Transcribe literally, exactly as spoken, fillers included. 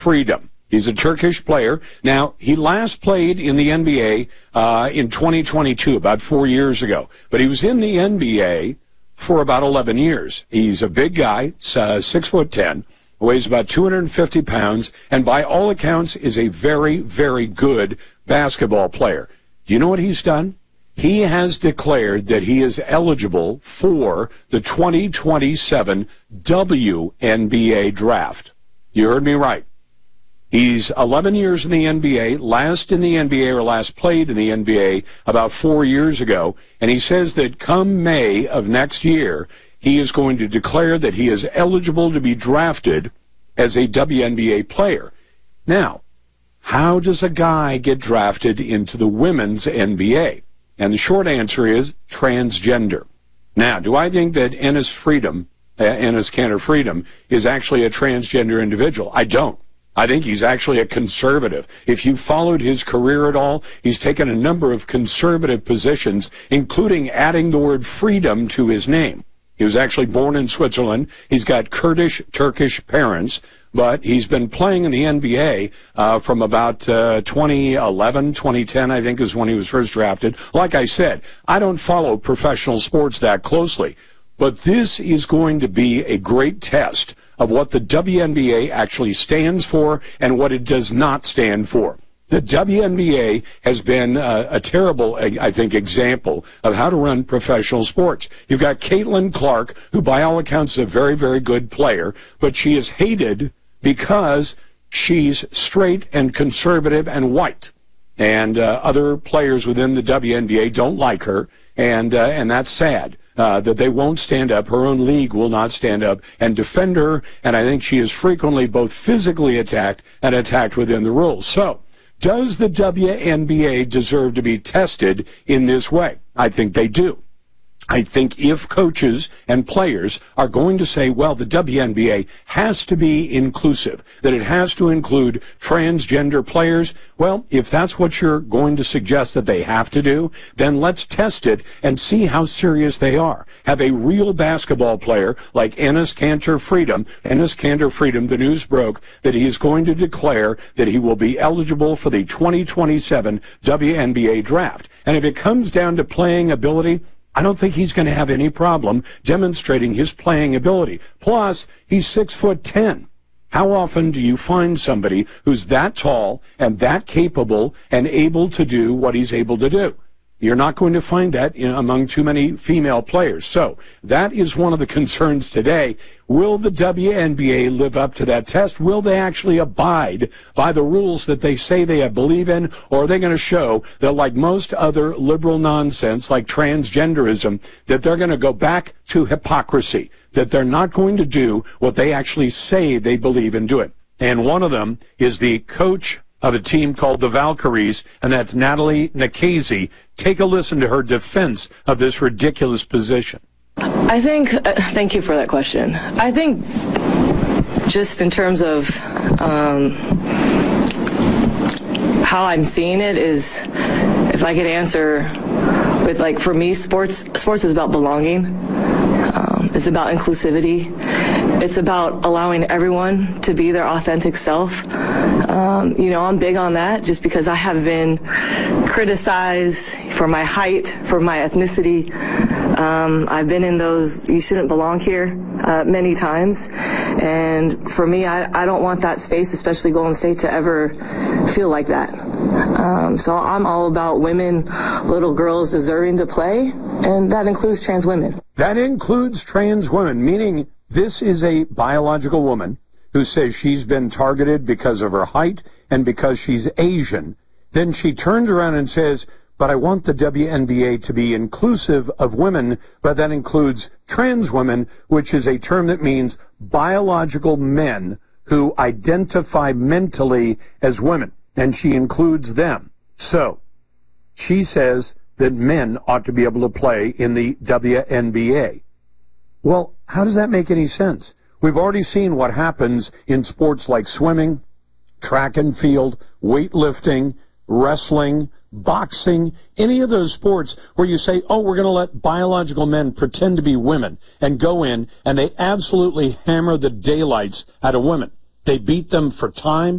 Freedom. He's a Turkish player. Now, he last played in the N B A uh, in twenty twenty-two, about four years ago. But he was in the N B A for about eleven years. He's a big guy, uh, six foot ten, weighs about two hundred fifty pounds, and by all accounts is a very, very good basketball player. Do you know what he's done? He has declared that he is eligible for the twenty twenty-seven W N B A draft. You heard me right. He's eleven years in the N B A, last in the N B A or last played in the N B A about four years ago, and he says that come May of next year, he is going to declare that he is eligible to be drafted as a W N B A player. Now, how does a guy get drafted into the women's N B A? And the short answer is transgender. Now, do I think that Enes Freedom, uh, Enes Kanter Freedom, is actually a transgender individual? I don't. I think he's actually a conservative. If you followed his career at all, he's taken a number of conservative positions, including adding the word freedom to his name. He was actually born in Switzerland. He's got Kurdish, Turkish parents, but he's been playing in the N B A uh, from about uh, twenty eleven, twenty ten, I think, is when he was first drafted. Like I said, I don't follow professional sports that closely, but this is going to be a great test of what the W N B A actually stands for and what it does not stand for. The W N B A has been uh, a terrible, I think, example of how to run professional sports. You've got Caitlin Clark, who by all accounts is a very, very good player, but she is hated because she's straight and conservative and white. And uh, other players within the W N B A don't like her, and uh, and that's sad. Uh, that they won't stand up. Her own league will not stand up and defend her, and I think she is frequently both physically attacked and attacked within the rules. So, does the W N B A deserve to be tested in this way? I think they do. I think if coaches and players are going to say, well, the W N B A has to be inclusive, that it has to include transgender players, well, if that's what you're going to suggest that they have to do, then let's test it and see how serious they are. Have a real basketball player like Enes Kanter Freedom, Enes Kanter Freedom, the news broke that he is going to declare that he will be eligible for the twenty twenty-seven W N B A draft. And if it comes down to playing ability, I don't think he's going to have any problem demonstrating his playing ability. Plus, he's six foot ten. How often do you find somebody who's that tall and that capable and able to do what he's able to do? You're not going to find that in, among too many female players. So that is one of the concerns today. Will the W N B A live up to that test? Will they actually abide by the rules that they say they believe in? Or are they going to show that, like most other liberal nonsense, like transgenderism, that they're going to go back to hypocrisy, that they're not going to do what they actually say they believe in doing? And one of them is the coach of a team called the Valkyries, and that's Natalie Nikhazy. Take a listen to her defense of this ridiculous position. I think, uh, thank you for that question. I think just in terms of um, how I'm seeing it is, if I could answer with, like, for me, sports, sports is about belonging. Um, it's about inclusivity. It's about allowing everyone to be their authentic self. Um, you know, I'm big on that just because I have been criticized for my height, for my ethnicity. Um, I've been in those "you shouldn't belong here" uh, many times. And for me, I, I don't want that space, especially Golden State, to ever feel like that. Um, so I'm all about women, little girls deserving to play, and that includes trans women. That includes trans women, meaning this is a biological woman who says she's been targeted because of her height and because she's Asian. Then she turns around and says, but I want the W N B A to be inclusive of women, but that includes trans women, which is a term that means biological men who identify mentally as women, and she includes them. So she says that men ought to be able to play in the W N B A. Well, how does that make any sense? We've already seen what happens in sports like swimming, track and field, weightlifting, wrestling, boxing, any of those sports where you say, oh, we're going to let biological men pretend to be women and go in, and they absolutely hammer the daylights out of women. They beat them for time.